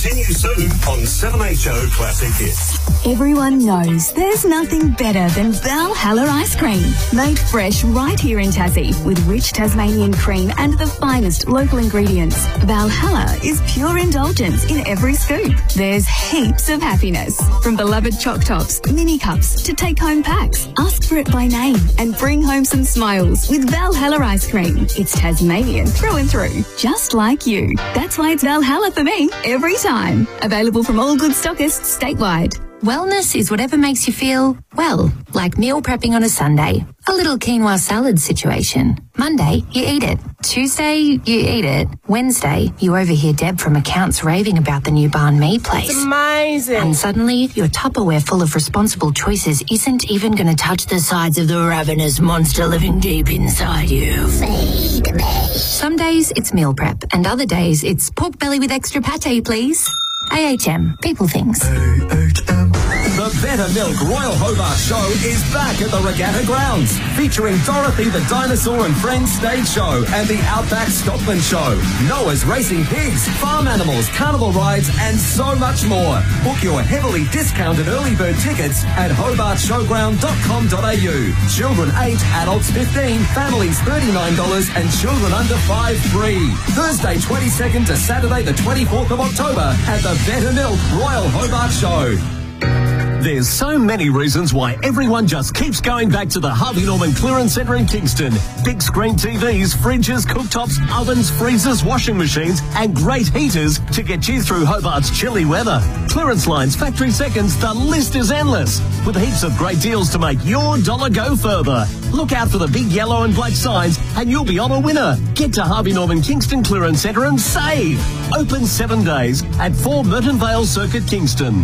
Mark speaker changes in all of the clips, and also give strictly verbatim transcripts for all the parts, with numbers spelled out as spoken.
Speaker 1: Continue soon on seven H O Classic Hits.
Speaker 2: Everyone knows there's nothing better than Valhalla ice cream. Made fresh right here in Tassie with rich Tasmanian cream and the finest local ingredients. Valhalla is pure indulgence in every scoop. There's heaps of happiness. From beloved choc tops, mini cups to take-home packs. Ask for it by name and bring home some smiles with Valhalla ice cream. It's Tasmanian through and through, just like you. That's why it's Valhalla for me every time. Available from all good stockists statewide.
Speaker 3: Wellness is whatever makes you feel, well, like meal prepping on a Sunday. A little quinoa salad situation. Monday, you eat it. Tuesday, you eat it. Wednesday, you overhear Deb from accounts raving about the new banh mi place.
Speaker 4: It's amazing.
Speaker 3: And suddenly, your Tupperware full of responsible choices isn't even going to touch the sides of the ravenous monster living deep inside you. Feed me. Some days, it's meal prep. And other days, it's pork belly with extra pate, please. A H M. People things.
Speaker 5: A H M. The Better Milk Royal Hobart Show is back at the Regatta Grounds, featuring Dorothy the Dinosaur and Friends stage show and the Outback Stockman Show, Noah's Racing Pigs, farm animals, carnival rides and so much more. Book your heavily discounted early bird tickets at hobart showground dot com dot a u. Children eight, adults fifteen, families thirty-nine dollars and children under five free. Thursday twenty-second to Saturday the twenty-fourth of October at the Better Milk Royal Hobart Show.
Speaker 6: There's so many reasons why everyone just keeps going back to the Harvey Norman Clearance Centre in Kingston. Big screen T Vs, fridges, cooktops, ovens, freezers, washing machines and great heaters to get you through Hobart's chilly weather. Clearance lines, factory seconds, the list is endless. With heaps of great deals to make your dollar go further. Look out for the big yellow and black signs and you'll be on a winner. Get to Harvey Norman Kingston Clearance Centre and save. Open seven days at four Merton Vale Circuit, Kingston.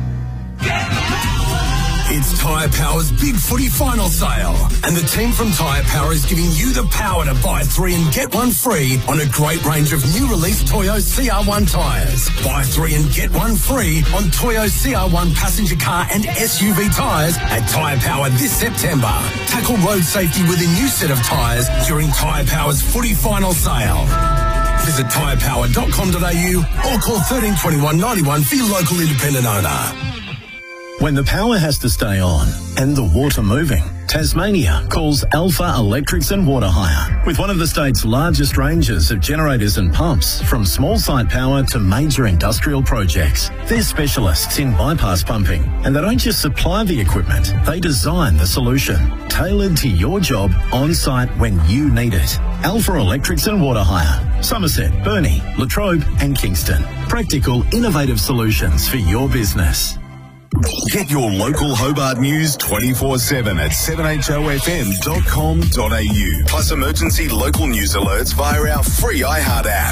Speaker 1: It's Tyre Power's Big Footy Final Sale, and the team from Tyre Power is giving you the power to buy three and get one free on a great range of new release Toyo C R one tyres. Buy three and get one free on Toyo C R one passenger car and S U V tyres at Tyre Power this September. Tackle road safety with a new set of tyres during Tyre Power's Footy Final Sale. Visit tyre power dot com dot a u or call thirteen twenty-one ninety-one for your local independent owner.
Speaker 6: When the power has to stay on and the water moving, Tasmania calls Alpha Electrics and Water Hire. With one of the state's largest ranges of generators and pumps, from small site power to major industrial projects. They're specialists in bypass pumping, and they don't just supply the equipment, they design the solution, tailored to your job on site when you need it. Alpha Electrics and Water Hire. Somerset, Burnie, Latrobe and Kingston. Practical, innovative solutions for your business.
Speaker 1: Get your local Hobart news twenty-four seven at seven h o f m dot com dot a u. Plus emergency local news alerts via our free iHeart app.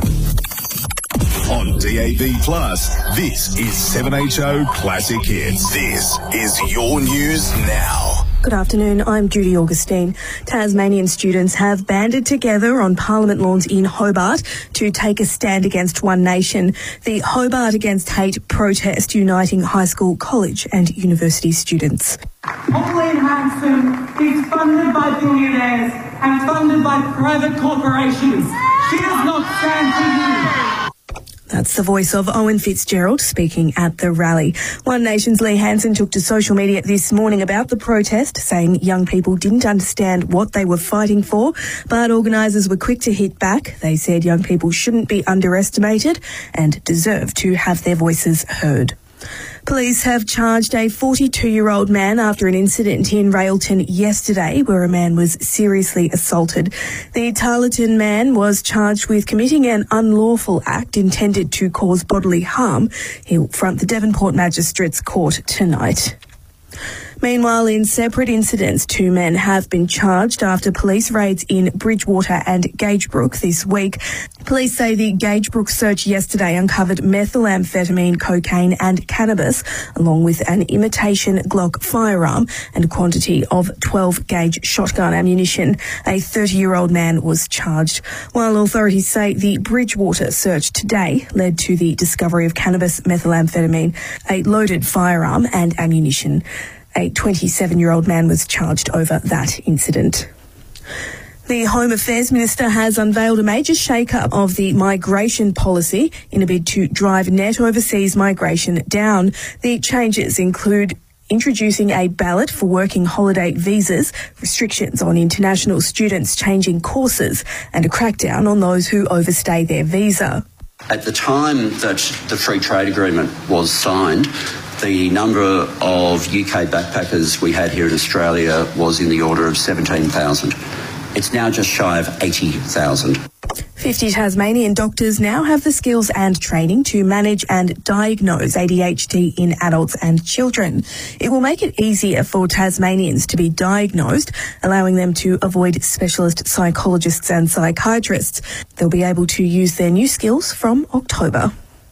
Speaker 1: On D A B Plus, this is seven H O Classic Hits. This is your news now.
Speaker 7: Good afternoon, I'm Judy Augustine. Tasmanian students have banded together on Parliament lawns in Hobart to take a stand against One Nation, the Hobart Against Hate protest uniting high school, college and university students.
Speaker 8: Pauline Hanson is funded by billionaires and funded by private corporations. She does not stand for you.
Speaker 7: That's the voice of Owen Fitzgerald speaking at the rally. One Nation's Lee Hansen took to social media this morning about the protest, saying young people didn't understand what they were fighting for, but organisers were quick to hit back. They said young people shouldn't be underestimated and deserve to have their voices heard. Police have charged a forty-two-year-old man after an incident in Railton yesterday where a man was seriously assaulted. The Tarleton man was charged with committing an unlawful act intended to cause bodily harm. He'll front the Devonport Magistrates Court tonight. Meanwhile, in separate incidents, two men have been charged after police raids in Bridgewater and Gagebrook this week. Police say the Gagebrook search yesterday uncovered methamphetamine, cocaine and cannabis, along with an imitation Glock firearm and a quantity of twelve gauge shotgun ammunition. A thirty-year-old man was charged, while authorities say the Bridgewater search today led to the discovery of cannabis, methamphetamine, a loaded firearm and ammunition. A twenty-seven-year-old man was charged over that incident. The Home Affairs Minister has unveiled a major shake-up of the migration policy in a bid to drive net overseas migration down. The changes include introducing a ballot for working holiday visas, restrictions on international students changing courses, and a crackdown on those who overstay their visa.
Speaker 4: At the time that the free trade agreement was signed, the number of U K backpackers we had here in Australia was in the order of seventeen thousand. It's now just shy of eighty thousand.
Speaker 7: fifty Tasmanian doctors now have the skills and training to manage and diagnose A D H D in adults and children. It will make it easier for Tasmanians to be diagnosed, allowing them to avoid specialist psychologists and psychiatrists. They'll be able to use their new skills from October.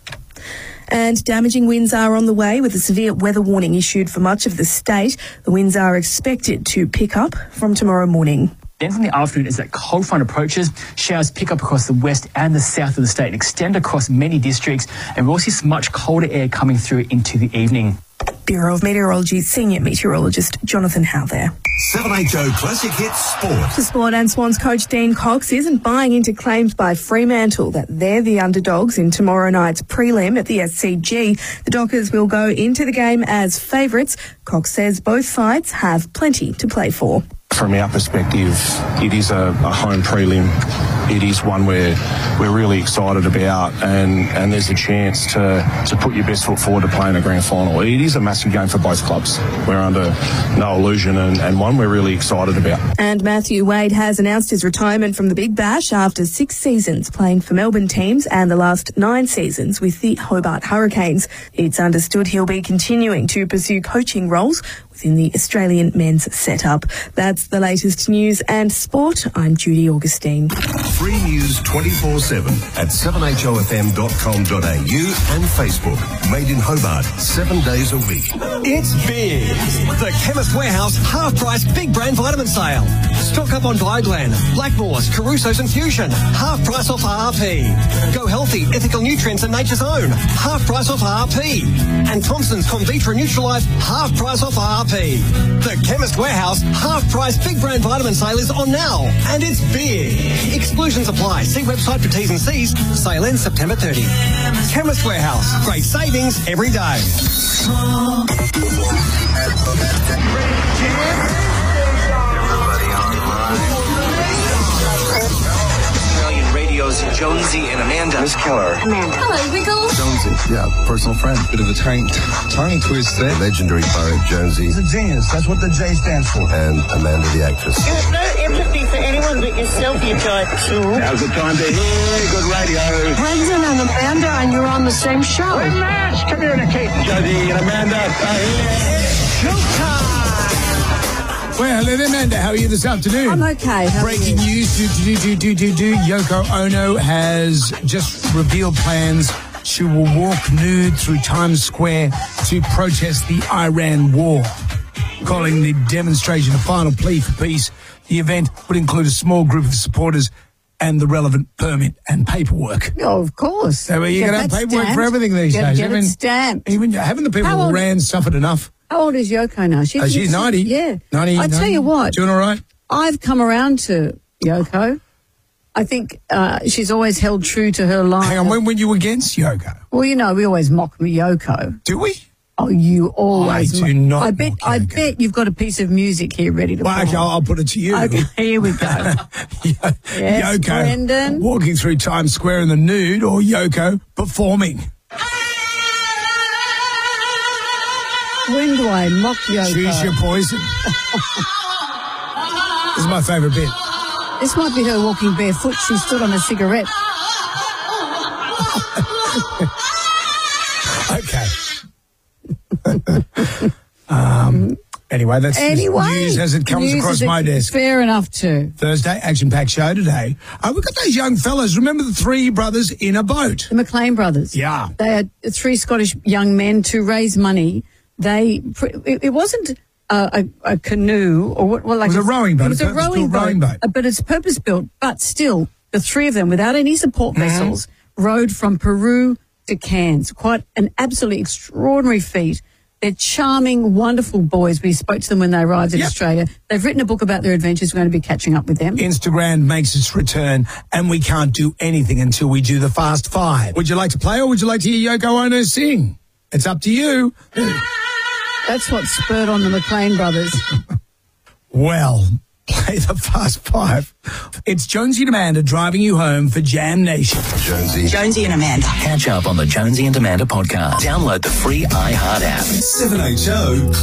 Speaker 7: And damaging winds are on the way, with a severe weather warning issued for much of the state. The winds are expected to pick up from tomorrow morning.
Speaker 9: Then from the afternoon, as that cold front approaches, showers pick up across the west and the south of the state and extend across many districts, and we'll see some much colder air coming through into the evening.
Speaker 7: Bureau of Meteorology Senior Meteorologist Jonathan Howe there.
Speaker 1: seven H O Classic Hits Sport.
Speaker 7: The Sport and Swans coach Dean Cox isn't buying into claims by Fremantle that they're the underdogs in tomorrow night's prelim at the S C G. The Dockers will go into the game as favourites. Cox says both sides have plenty to play for.
Speaker 10: From our perspective, it is a, a home prelim. It is one where we're really excited about, and, and there's a chance to, to put your best foot forward to play in a grand final. It is a massive game for both clubs. We're under no illusion, and, and one we're really excited about.
Speaker 7: And Matthew Wade has announced his retirement from the Big Bash after six seasons playing for Melbourne teams and the last nine seasons with the Hobart Hurricanes. It's understood he'll be continuing to pursue coaching roles within the Australian men's setup. That's the latest news and sport. I'm Judy Augustine.
Speaker 1: Free news twenty-four seven at seven H O F M dot com dot A U and Facebook. Made in Hobart, seven days a week.
Speaker 5: It's big. The Chemist Warehouse half-price big brand vitamin sale. Stock up on Bioglan, Blackmores, Caruso's and Fusion. Half price off R R P. Go Healthy, Ethical Nutrients and Nature's Own. Half price off R R P. And Thompson's Convitra Neutralife, half price off R R P. The Chemist Warehouse half-price big brand vitamin sale is on now, and it's big. Exclusions apply. See website for T's and C's. Sale ends September thirtieth. Chemist Warehouse. Great savings every day.
Speaker 11: Australian Radio's Jonesy and Amanda.
Speaker 12: Miss Keller.
Speaker 13: Amanda. Hello, Wiggle.
Speaker 12: Jonesy, yeah, personal friend. Bit of a tongue, tongue twist there.
Speaker 1: Legendary poet Jonesy.
Speaker 12: He's a genius. That's what the J stands for.
Speaker 1: And Amanda the actress.
Speaker 14: You have no empathy for anyone but yourself, you giant tool.
Speaker 12: Now's the time to hear good radio.
Speaker 14: Brendan and Amanda, and you're on the same show.
Speaker 12: We must communicate. Jonesy and Amanda are here.
Speaker 5: Showtime!
Speaker 15: Well, hello there, Amanda. How are you this afternoon?
Speaker 13: I'm okay. How
Speaker 15: Breaking news, do, do, do, do, do, do. Yoko Ono has just revealed plans. She will walk nude through Times Square to protest the Iran war, calling the demonstration a final plea for peace. The event would include a small group of supporters and the relevant permit and paperwork.
Speaker 13: Oh, of course.
Speaker 15: So are you going to have paperwork
Speaker 13: stamped.
Speaker 15: for everything these
Speaker 13: get,
Speaker 15: days?
Speaker 13: Get
Speaker 15: even,
Speaker 13: it stamped.
Speaker 15: Even, haven't the people
Speaker 13: How
Speaker 15: of
Speaker 13: old-
Speaker 15: Iran suffered enough?
Speaker 13: How old is Yoko now? She
Speaker 15: Oh, she's ninety.
Speaker 13: Yeah.
Speaker 15: ninety.
Speaker 13: I tell you what.
Speaker 15: Doing all right?
Speaker 13: I've come around to Yoko. I think uh, she's always held true to her line.
Speaker 15: Hang on, when were you against Yoko?
Speaker 13: Well, you know, we always mock Yoko.
Speaker 15: Do we?
Speaker 13: Oh, you always.
Speaker 15: I do not
Speaker 13: I bet.
Speaker 15: mock
Speaker 13: I
Speaker 15: Yoko.
Speaker 13: bet you've got a piece of music here ready to.
Speaker 15: Well,
Speaker 13: play.
Speaker 15: okay, I'll, I'll put it to you.
Speaker 13: Okay, here we go.
Speaker 15: Yo-
Speaker 13: Yes,
Speaker 15: Yoko
Speaker 13: Brendan.
Speaker 15: walking through Times Square in the nude, or Yoko performing.
Speaker 13: When do I mock Yoko?
Speaker 15: Choose your poison. This is my favourite bit.
Speaker 13: This might be her walking barefoot. She stood on a cigarette.
Speaker 15: Okay. um. Anyway, that's
Speaker 13: Anyway,
Speaker 15: news as it comes
Speaker 13: news
Speaker 15: across
Speaker 13: as it-
Speaker 15: my desk.
Speaker 13: Fair enough too.
Speaker 15: Thursday, action-packed show today. Uh, we've got those young fellas. Remember the three brothers in a boat?
Speaker 13: The McLean brothers.
Speaker 15: Yeah.
Speaker 13: They are three Scottish young men to raise money. They it, it wasn't a, a, a canoe or what? Well, like
Speaker 15: It was a rowing boat,
Speaker 13: It was
Speaker 15: a
Speaker 13: a rowing
Speaker 15: purpose-built
Speaker 13: boat,
Speaker 15: rowing boat.
Speaker 13: uh, but it's purpose built. But still, the three of them, without any support
Speaker 15: Mm-hmm.
Speaker 13: vessels, rowed from Peru to Cairns. Quite an absolutely extraordinary feat. They're charming, wonderful boys. We spoke to them when they arrived in
Speaker 15: Yep.
Speaker 13: Australia. They've written a book about their adventures. We're going to be catching up with them.
Speaker 15: Instagram makes its return, and we can't do anything until we do the Fast Five. Would you like to play, or would you like to hear Yoko Ono sing? It's up to you.
Speaker 13: That's what spurred on the McLean brothers.
Speaker 15: Well, play the Fast Five. It's Jonesy and Amanda driving you home for Jam Nation.
Speaker 16: Jonesy.
Speaker 17: Jonesy and Amanda.
Speaker 16: Catch up on the Jonesy and Amanda podcast. Download the free iHeart app.
Speaker 5: seven H O